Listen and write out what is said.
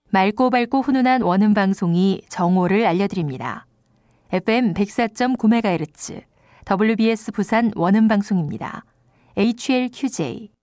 맑고 밝고 훈훈한 원음 방송이 정오를 알려드립니다. FM 104.9MHz, WBS 부산 원음 방송입니다. HLQJ